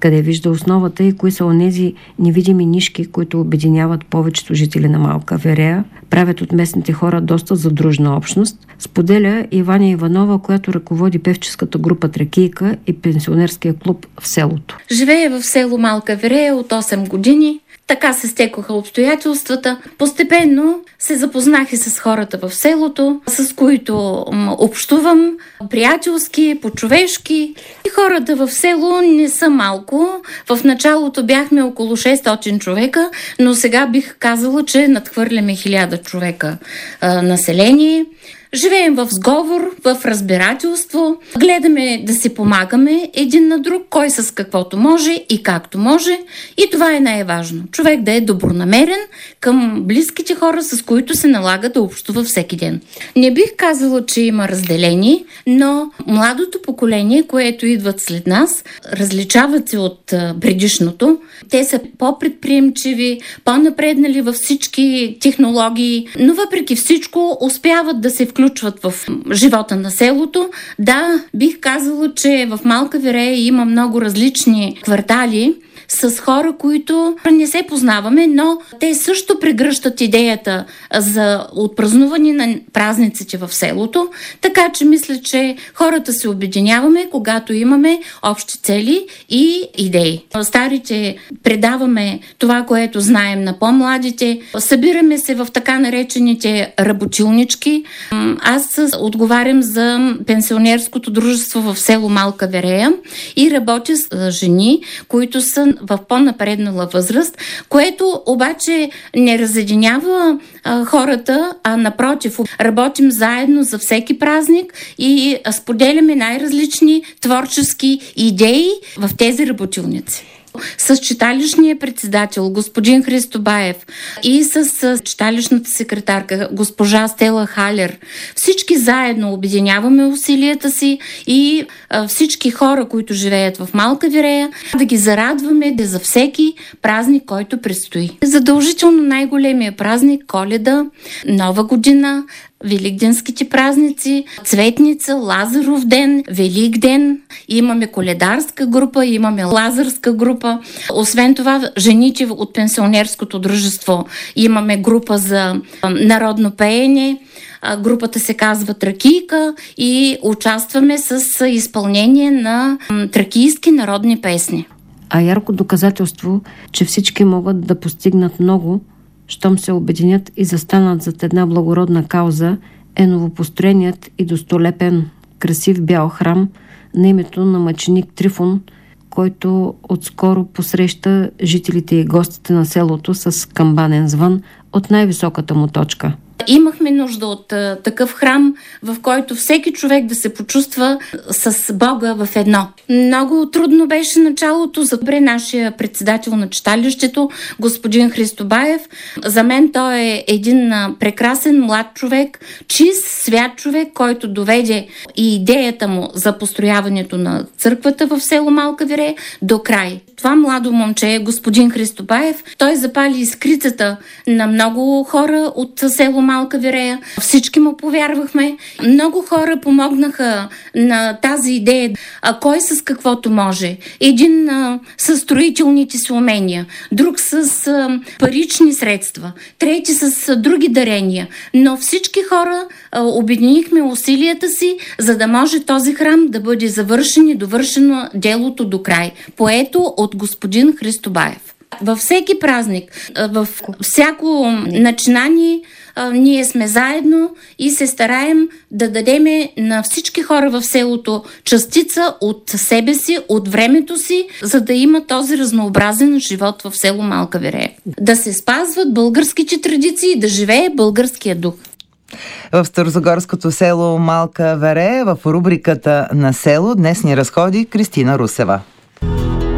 къде вижда основата и кои са онези невидими нишки, които обединяват повечето жители на Малка Верея, правят от местните хора доста задружна общност, споделя Иваня Иванова, която ръководи певческата група Тракийка и пенсионерския клуб в селото. Живея в село Малка Верея от 8 години. Така се стекоха обстоятелствата. Постепенно се запознах и с хората в селото, с които общувам приятелски, по-човешки. И хората в село не са малко. В началото бяхме около 600 човека, но сега бих казала, че надхвърляме 1000 човека население. Живеем в сговор, в разбирателство, гледаме да си помагаме един на друг, кой с каквото може и както може. И това е най-важно. Човек да е добронамерен към близките хора, с които се налага да общува всеки ден. Не бих казала, че има разделение, но младото поколение, което идват след нас, различават се от предишното. Те са по-предприемчиви, по-напреднали във всички технологии, но въпреки всичко успяват да се включват в живота на селото. Да, бих казала, че в Малка Верея има много различни квартали с хора, които не се познаваме, но те също прегръщат идеята за отпразнуване на празниците в селото, така че мисля, че хората се обединяваме, когато имаме общи цели и идеи. Старите предаваме това, което знаем на по-младите, събираме се в така наречените работилнички. Аз отговарям за пенсионерското дружество в село Малка Верея и работя с жени, които са в по-напреднала възраст, което обаче не разединява хората, а напротив, работим заедно за всеки празник и споделяме най-различни творчески идеи в тези работилници. С читалищния председател господин Христо Баев и с читалищната секретарка госпожа Стела Халер. Всички заедно обединяваме усилията си и всички хора, които живеят в Малка Верея, да ги зарадваме за всеки празник, който предстои. Задължително най-големия празник, Коледа, Нова година, Великденските празници, Цветница, Лазаров ден, Велик ден. Имаме коледарска група, имаме лазарска група. Освен това, жените от пенсионерското дружество имаме група за народно пеене. Групата се казва Тракийка и участваме с изпълнение на тракийски народни песни. А ярко доказателство, че всички могат да постигнат много, щом се обединят и застанат зад една благородна кауза, е новопостроеният и достолепен красив бял храм на името на мъченик Трифон, който отскоро посреща жителите и гостите на селото с камбанен звън от най-високата му точка. Имахме нужда от такъв храм, в който всеки човек да се почувства с Бога в едно. Много трудно беше началото за нашия председател на читалището, господин Христо Баев. За мен той е един прекрасен млад човек, чист, свят човек, който доведе и идеята му за построяването на църквата в село Малка Верея до край. Това младо момче, господин Христо Баев, той запали искрицата на много хора от село Малка Верея. Всички му повярвахме. Много хора помогнаха на тази идея. А кой с каквото може? Един с строителните си умения, друг с парични средства, трети с други дарения. Но всички хора обединихме усилията си, за да може този храм да бъде завършен и довършено делото до край. Поето от господин Христо Баев. Във всеки празник, във всяко начинание, ние сме заедно и се стараем да дадеме на всички хора в селото частица от себе си, от времето си, за да има този разнообразен живот в село Малка Верея. Да се спазват българските традиции и да живее българския дух. В старозагорското село Малка Верея в рубриката на село днес ни разходи Кристина Русева.